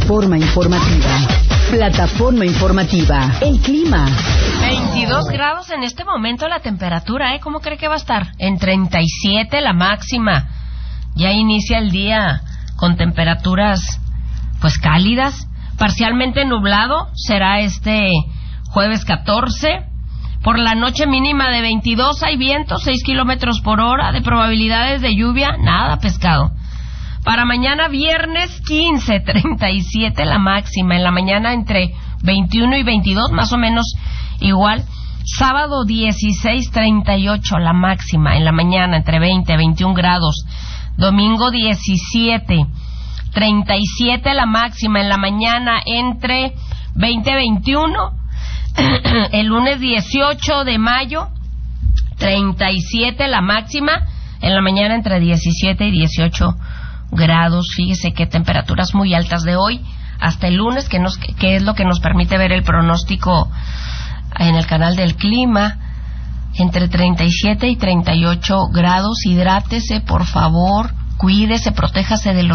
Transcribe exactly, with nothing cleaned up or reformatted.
Plataforma informativa. Plataforma informativa. El clima. veintidós grados en este momento la temperatura, ¿eh? ¿Cómo cree que va a estar? En treinta y siete la máxima. Ya inicia el día con temperaturas, pues, cálidas. Parcialmente nublado será este jueves catorce. Por la noche mínima de veintidós, hay viento, seis kilómetros por hora. De probabilidades de lluvia, nada, pescado. Para mañana viernes quince, treinta y siete la máxima. En la mañana entre veintiuno y veintidós, más o menos igual. Sábado dieciséis, treinta y ocho la máxima. En la mañana entre veinte y veintiún grados. Domingo diecisiete, treinta y siete la máxima. En la mañana entre veinte y veintiuno. El lunes dieciocho de mayo, treinta y siete la máxima. En la mañana entre diecisiete y dieciocho grados. Fíjese qué temperaturas muy altas de hoy hasta el lunes, que, nos, que es lo que nos permite ver el pronóstico en el canal del clima. Entre treinta y siete y treinta y ocho grados. Hidrátese, por favor, cuídese, protéjase de los